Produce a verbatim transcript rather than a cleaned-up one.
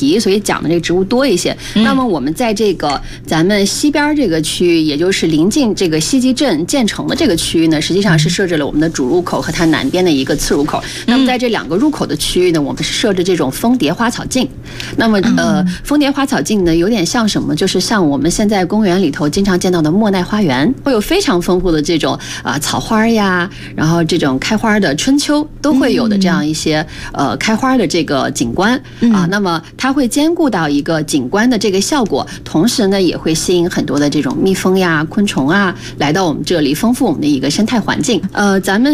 题，所以讲的这个植物多一些。嗯、那么我们在这个咱们西边这个区域，也就是临近这个西集镇建成的这个区域呢，实际上是设置了我们的主入口和它南边的一个次入口。那么在这两个入口的区域呢，我们是设置这种蜂蝶花草径。那么呃，蜂蝶花草径呢，有点像什么？就是像我们现在公园里头经常见到的莫奈花园，会有非常丰富的这种啊、呃、草花呀，然后这种开花的春秋都会有的这样一些呃开花的这个景观啊。那么它会兼顾到一个景观的这个效果，同时呢也会吸引很多的这种蜜蜂呀、昆虫啊来到我们这里，丰富我们的一个生态环境。呃，咱们